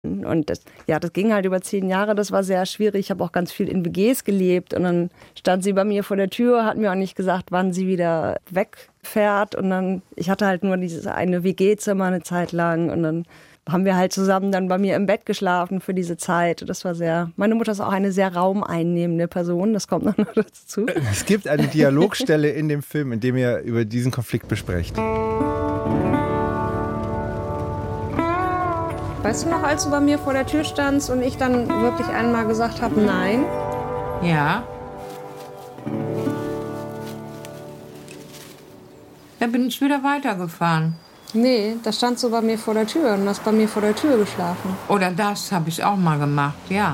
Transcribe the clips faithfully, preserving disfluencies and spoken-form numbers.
Und das, ja, das ging halt über zehn Jahre, das war sehr schwierig. Ich habe auch ganz viel in W Gs gelebt und dann stand sie bei mir vor der Tür, hat mir auch nicht gesagt, wann sie wieder wegfährt. Und dann, ich hatte halt nur dieses eine W G-Zimmer eine Zeit lang und dann haben wir halt zusammen dann bei mir im Bett geschlafen für diese Zeit. Das war sehr, meine Mutter ist auch eine sehr raumeinnehmende Person, das kommt noch dazu. Es gibt eine Dialogstelle in dem Film, in dem ihr über diesen Konflikt besprecht. Weißt du noch, als du bei mir vor der Tür standst und ich dann wirklich einmal gesagt habe, nein? Ja. Dann bin ich wieder weitergefahren. Nee, da standst du bei mir vor der Tür und hast bei mir vor der Tür geschlafen. Oder das habe ich auch mal gemacht, ja.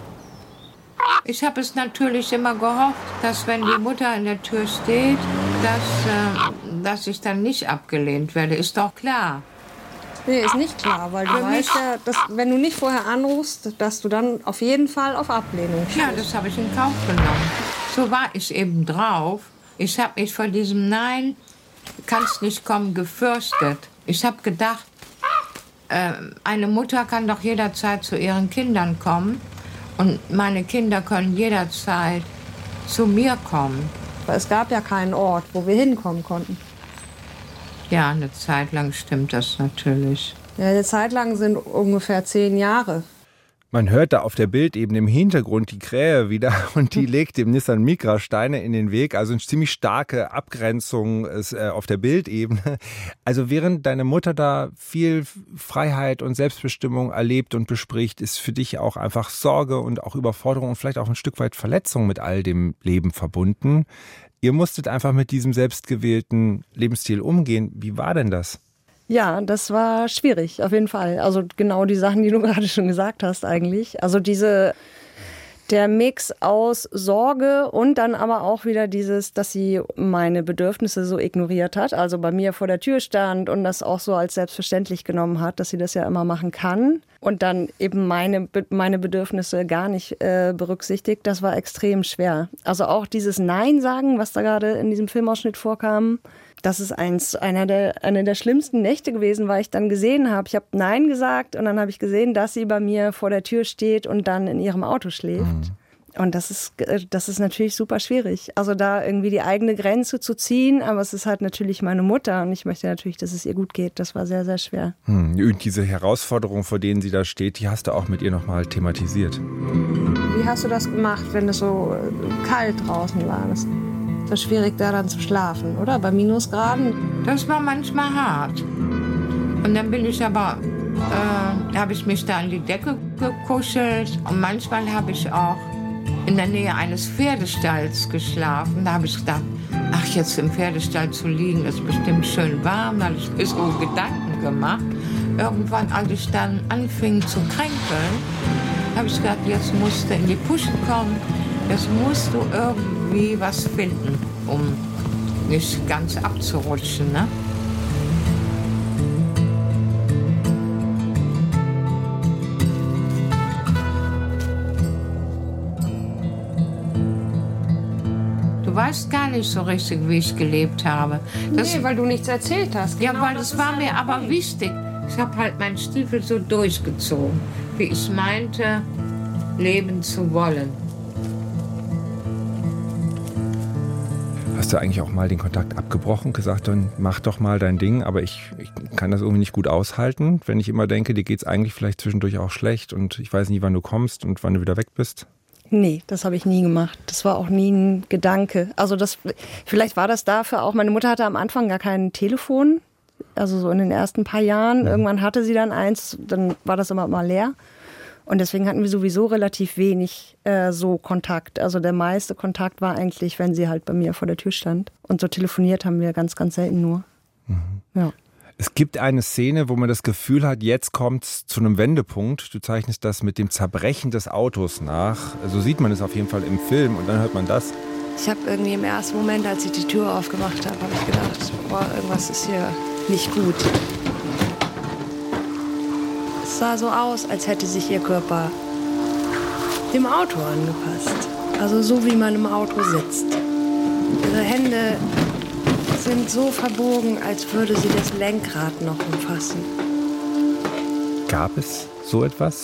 Ich habe es natürlich immer gehofft, dass wenn die Mutter in der Tür steht, dass, äh, dass ich dann nicht abgelehnt werde. Ist doch klar. Nee, ist nicht klar, weil du Für weißt ja, dass, wenn du nicht vorher anrufst, dass du dann auf jeden Fall auf Ablehnung stehst. Ja, das habe ich in Kauf genommen. So war ich eben drauf. Ich habe mich vor diesem Nein, kannst nicht kommen, gefürchtet. Ich habe gedacht, äh, eine Mutter kann doch jederzeit zu ihren Kindern kommen und meine Kinder können jederzeit zu mir kommen. Es gab ja keinen Ort, wo wir hinkommen konnten. Ja, eine Zeit lang stimmt das natürlich. Ja, eine Zeit lang sind ungefähr zehn Jahre. Man hört da auf der Bildebene im Hintergrund die Krähe wieder und die legt dem Nissan Micra Steine in den Weg. Also eine ziemlich starke Abgrenzung ist, äh, auf der Bildebene. Also während deine Mutter da viel Freiheit und Selbstbestimmung erlebt und bespricht, ist für dich auch einfach Sorge und auch Überforderung und vielleicht auch ein Stück weit Verletzung mit all dem Leben verbunden. Ihr musstet einfach mit diesem selbstgewählten Lebensstil umgehen. Wie war denn das? Ja, das war schwierig, auf jeden Fall. Also genau die Sachen, die du gerade schon gesagt hast eigentlich. Also diese, der Mix aus Sorge und dann aber auch wieder dieses, dass sie meine Bedürfnisse so ignoriert hat. Also bei mir vor der Tür stand und das auch so als selbstverständlich genommen hat, dass sie das ja immer machen kann. Und dann eben meine, meine Bedürfnisse gar nicht äh, berücksichtigt. Das war extrem schwer. Also auch dieses Nein sagen, was da gerade in diesem Filmausschnitt vorkam. Das ist eins, einer der, eine der schlimmsten Nächte gewesen, weil ich dann gesehen habe, ich habe Nein gesagt und dann habe ich gesehen, dass sie bei mir vor der Tür steht und dann in ihrem Auto schläft. Mhm. Und das ist, das ist natürlich super schwierig. Also da irgendwie die eigene Grenze zu ziehen, aber es ist halt natürlich meine Mutter und ich möchte natürlich, dass es ihr gut geht. Das war sehr, sehr schwer. Hm, und diese Herausforderung, vor denen sie da steht, die hast du auch mit ihr nochmal thematisiert. Wie hast du das gemacht, wenn es so kalt draußen war? Das war schwierig, da dann zu schlafen, oder? Bei Minusgraden? Das war manchmal hart. Und dann bin ich aber, äh, habe ich mich da an die Decke gekuschelt. Und manchmal habe ich auch in der Nähe eines Pferdestalls geschlafen. Da habe ich gedacht, ach, jetzt im Pferdestall zu liegen, ist bestimmt schön warm. Da habe ich mir so Gedanken gemacht. Irgendwann, als ich dann anfing zu kränkeln, habe ich gedacht, jetzt musst du in die Puschen kommen. Jetzt musst du irgendwie was finden, um nicht ganz abzurutschen, ne? Du weißt gar nicht so richtig, wie ich gelebt habe. Das, nee, weil du nichts erzählt hast. Ja, genau, weil das, das war mir aber Punkt. wichtig. Ich habe halt meinen Stiefel so durchgezogen, wie ich meinte, leben zu wollen. Hast du eigentlich auch mal den Kontakt abgebrochen, gesagt, dann mach doch mal dein Ding, aber ich, ich kann das irgendwie nicht gut aushalten, wenn ich immer denke, dir geht's eigentlich vielleicht zwischendurch auch schlecht und ich weiß nie, wann du kommst und wann du wieder weg bist? Nee, das habe ich nie gemacht. Das war auch nie ein Gedanke. Also das, vielleicht war das dafür auch, meine Mutter hatte am Anfang gar kein Telefon, also so in den ersten paar Jahren. Mhm. Irgendwann hatte sie dann eins, dann war das immer mal leer. Und deswegen hatten wir sowieso relativ wenig äh, so Kontakt. Also der meiste Kontakt war eigentlich, wenn sie halt bei mir vor der Tür stand. Und so telefoniert haben wir ganz, ganz selten nur. Mhm. Ja. Es gibt eine Szene, wo man das Gefühl hat, jetzt kommt es zu einem Wendepunkt. Du zeichnest das mit dem Zerbrechen des Autos nach. So sieht man es auf jeden Fall im Film und dann hört man das. Ich habe irgendwie im ersten Moment, als ich die Tür aufgemacht habe, habe ich gedacht, boah, irgendwas ist hier nicht gut. Es sah so aus, als hätte sich ihr Körper dem Auto angepasst. Also so, wie man im Auto sitzt. Ihre Hände sind so verbogen, als würde sie das Lenkrad noch umfassen. Gab es So etwas?